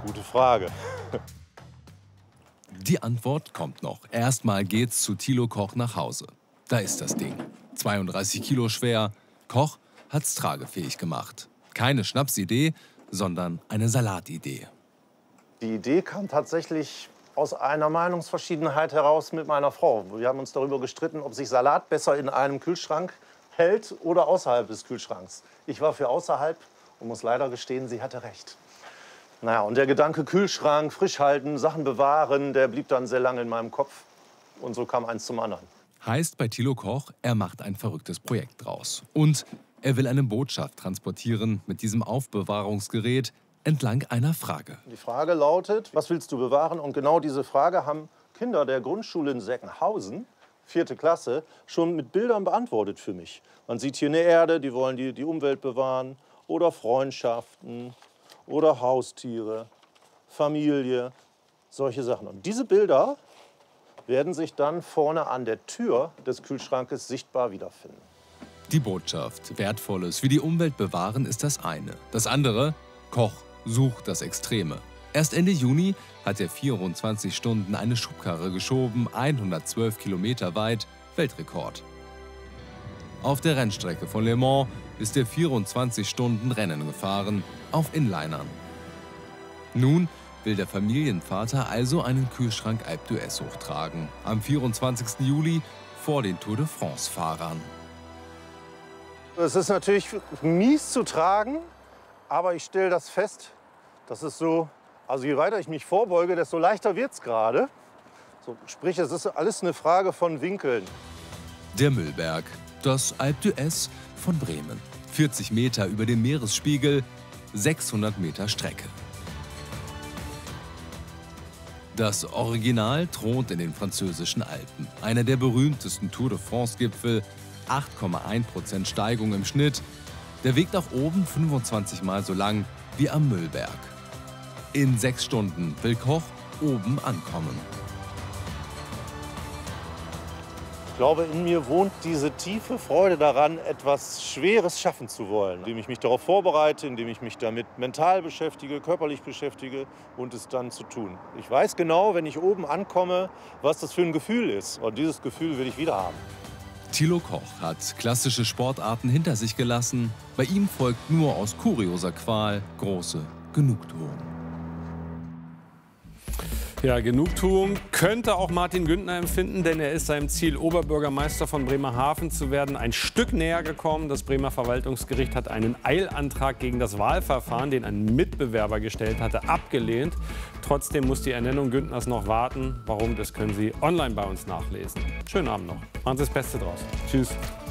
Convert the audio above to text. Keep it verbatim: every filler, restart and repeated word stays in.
Gute Frage. Die Antwort kommt noch. Erstmal geht's zu Thilo Koch nach Hause. Da ist das Ding. zweiunddreißig Kilo schwer. Koch hat's tragefähig gemacht. Keine Schnapsidee, sondern eine Salatidee. Die Idee kam tatsächlich aus einer Meinungsverschiedenheit heraus mit meiner Frau. Wir haben uns darüber gestritten, ob sich Salat besser in einem Kühlschrank hält oder außerhalb des Kühlschranks. Ich war für außerhalb und muss leider gestehen, sie hatte recht. Naja, und der Gedanke Kühlschrank, frisch halten, Sachen bewahren, der blieb dann sehr lange in meinem Kopf. Und so kam eins zum anderen. Heißt bei Thilo Koch, er macht ein verrücktes Projekt draus. Und er will eine Botschaft transportieren mit diesem Aufbewahrungsgerät entlang einer Frage. Die Frage lautet, was willst du bewahren? Und genau diese Frage haben Kinder der Grundschule in Seckenhausen, vierte Klasse, schon mit Bildern beantwortet für mich. Man sieht hier eine Erde, die wollen die, die Umwelt bewahren, oder Freundschaften, oder Haustiere, Familie, solche Sachen. Und diese Bilder werden sich dann vorne an der Tür des Kühlschrankes sichtbar wiederfinden. Die Botschaft, Wertvolles wie die Umwelt bewahren, ist das eine. Das andere, Koch sucht das Extreme. Erst Ende Juni hat er vierundzwanzig Stunden eine Schubkarre geschoben, hundertzwölf Kilometer weit, Weltrekord. Auf der Rennstrecke von Le Mans ist er vierundzwanzig Stunden Rennen gefahren, auf Inlinern. Nun will der Familienvater also einen Kühlschrank Alpe d'Huez hochtragen, am vierundzwanzigsten Juli vor den Tour de France-Fahrern. Es ist natürlich mies zu tragen, aber ich stelle das fest, das ist so, also je weiter ich mich vorbeuge, desto leichter wird es gerade. So, sprich, es ist alles eine Frage von Winkeln. Der Müllberg, das Alpe d'Huez von Bremen. vierzig Meter über dem Meeresspiegel, sechshundert Meter Strecke. Das Original thront in den französischen Alpen. Einer der berühmtesten Tour de France-Gipfel, acht Komma eins Prozent Steigung im Schnitt. Der Weg nach oben fünfundzwanzig Mal so lang wie am Müllberg. In sechs Stunden will Koch oben ankommen. Ich glaube, in mir wohnt diese tiefe Freude daran, etwas Schweres schaffen zu wollen, indem ich mich darauf vorbereite, indem ich mich damit mental beschäftige, körperlich beschäftige und es dann zu tun. Ich weiß genau, wenn ich oben ankomme, was das für ein Gefühl ist. Und dieses Gefühl will ich wieder haben. Thilo Koch hat klassische Sportarten hinter sich gelassen. Bei ihm folgt nur aus kurioser Qual große Genugtuung. Ja, Genugtuung könnte auch Martin Güntner empfinden, denn er ist seinem Ziel, Oberbürgermeister von Bremerhaven zu werden, ein Stück näher gekommen. Das Bremer Verwaltungsgericht hat einen Eilantrag gegen das Wahlverfahren, den ein Mitbewerber gestellt hatte, abgelehnt. Trotzdem muss die Ernennung Güntners noch warten. Warum, das können Sie online bei uns nachlesen. Schönen Abend noch. Machen Sie das Beste draus. Tschüss.